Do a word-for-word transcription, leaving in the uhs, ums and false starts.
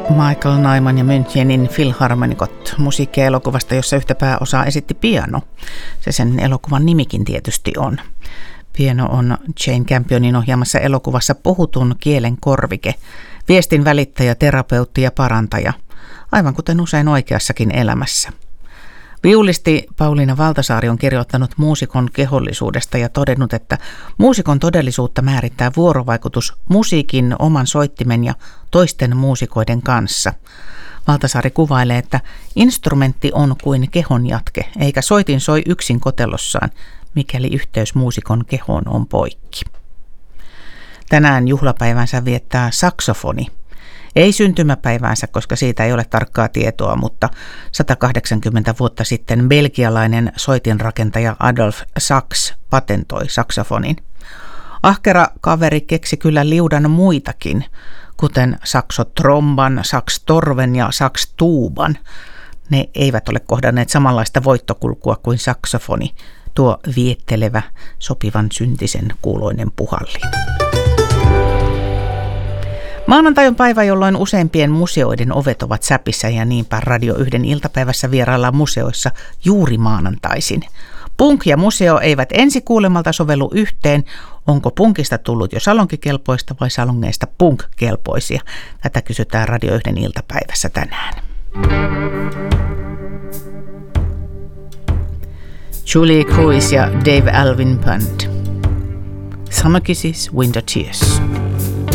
Michael Nyman ja Münchenin Philharmonikot musiikkielokuvasta, jossa yhtä pääosaa esitti piano. Se sen elokuvan nimikin tietysti on. Piano on Jane Campionin ohjaamassa elokuvassa puhutun kielen korvike, viestin välittäjä, terapeutti ja parantaja, aivan kuten usein oikeassakin elämässä. Viulisti Pauliina Valtasaari on kirjoittanut muusikon kehollisuudesta ja todennut, että muusikon todellisuutta määrittää vuorovaikutus musiikin, oman soittimen ja toisten muusikoiden kanssa. Valtasaari kuvailee, että instrumentti on kuin kehon jatke, eikä soitin soi yksin kotelossaan, mikäli yhteys muusikon kehoon on poikki. Tänään juhlapäivänsä viettää saksofoni. Ei syntymäpäiväänsä, koska siitä ei ole tarkkaa tietoa, mutta sata kahdeksankymmentä vuotta sitten belgialainen soitinrakentaja Adolf Sax patentoi saksofonin. Ahkera kaveri keksi kyllä liudan muitakin, kuten saksotromban, sakstorven ja sakstuuban. Ne eivät ole kohdanneet samanlaista voittokulkua kuin saksofoni, tuo viettelevä, sopivan syntisen kuuloinen puhalli. Maanantai on päivä, jolloin useimpien museoiden ovet ovat säpissä ja niinpä Radio yhden iltapäivässä vieraillaan museoissa juuri maanantaisin. Punk ja museo eivät ensi kuulemalta sovellu yhteen. Onko punkista tullut jo salonkikelpoista vai salongeista punk-kelpoisia? Tätä kysytään Radio yhden iltapäivässä tänään. Julie Cruise ja Dave Alvin Band. Summer Kisses, Winter Tears.